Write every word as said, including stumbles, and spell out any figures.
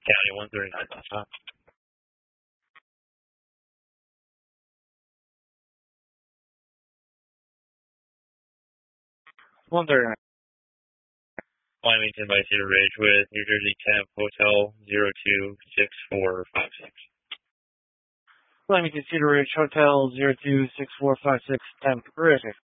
County one thirty-nine dot com. one thirty-nine. Flemington by Cedar Ridge with New Jersey Temp Hotel zero two six four five six. Flemington Cedar Ridge Hotel zero two six four five six Temp Ridge.